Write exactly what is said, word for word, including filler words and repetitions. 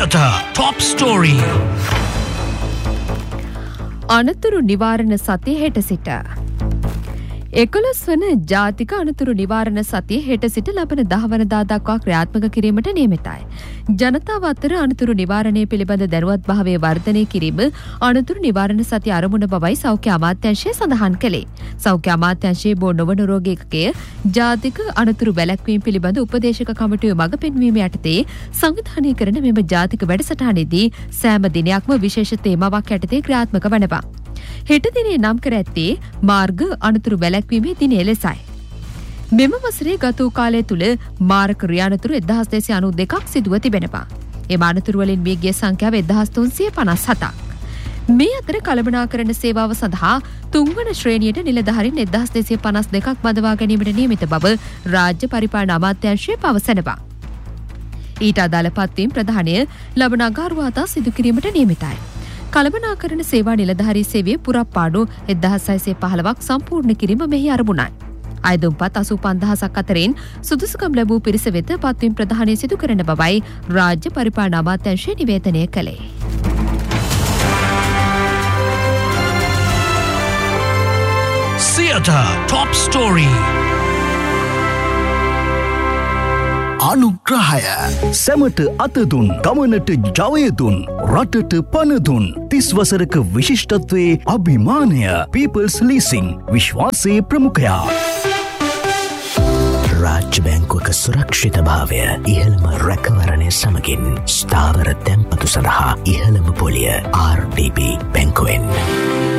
Theatre Top Story. අනතුරු නිවාරණ සතිය හෙට සිට එකොළොස් වන ජාතික අනතුරු නිවාරණ සතිය හෙට සිට ලබන දහ වනදා දක්වා ක්‍රියාත්මක කිරීමට නියමිතයි. ජනතාව අතර අනතුරු නිවාරණය පිළිබඳ දැනුවත්භාවය වර්ධනය කිරීම අනතුරු නිවාරණ සතිය අරමුණ බවයි සෞඛ්‍ය අමාත්‍යාංශය සඳහන් කළේ. සෞඛ්‍ය අමාත්‍යාංශයේ බෝ නොවන රෝග ඒකකය ජාතික අනතුරු වැළැක්වීම පිළිබඳ උපදේශක කමිටුවේ මඟ පෙන්වීම යටතේ සංවිධානය කරන මෙම ජාතික වැඩසටහනේදී සෑම දිනයක්ම විශේෂ තේමාවක් යටතේ ක්‍රියාත්මක වනවා. හෙට දිනේ නම් කර ඇත්තේ මාර්ග අනතුරු වැළැක්වීමේ දිනය ලෙසයි. මෙම වසරේ ගත වූ කාලය තුළ මාරක රියානතුරු එක්දහස් දෙසිය අනූ දෙකක් සිදුව තිබෙනවා. එම අනතුරු වලින් මිය ගිය සංඛ්‍යාව එක්දහස් තුන්සිය පනස් හතක්. මේ අතර කළමනාකරණ සේවාව සඳහා තුන්වන ශ්‍රේණියට නිලධාරීන් එක්දහස් දෙසිය පනස් දෙකක් බඳවා ගැනීමට නියමිත බව රාජ්‍ය පරිපාලන අමාත්‍යාංශය පවසනවා. ඊට අදාළ පත්වීම් ප්‍රධානය ලබන අඟහරුවාදා සිදු කිරීමට නියමිතයි. කළමනාකරණ සේවා නිලධාරී සේවයේ පුරප්පාඩු එක්දහස් හයසිය පහළොවක් සම්පූර්ණ කිරීම මෙහි අරමුණයි. අයදුම්පත් අසූ පන්දහසක් අතරින් සුදුසුකම් ලැබූ පිරිස වෙත පත්වීම් ප්‍රදානය සිදු කරන බවයි රාජ්‍ය පරිපාලන අමාත්‍යාංශය නිවේදනය කළේ. Theatre Top Story. අනුග්‍රහය සැමට අතදුන් ගමනට ජවයදුන් රටට පණදුන් තිස් වසරක විශිෂ්ටත්වයේ අභිමානය People's Leasing විශ්වාසයේ ප්‍රමුඛයා. රාජ්‍ය බැංකුවක සුරක්ෂිත භාවය ඉහළම රැකවරණය සමගින් ස්ථාවර තැන්පතු සඳහා ඉහළම පොලිය ආර් ඩී බී බැංකුවෙන්.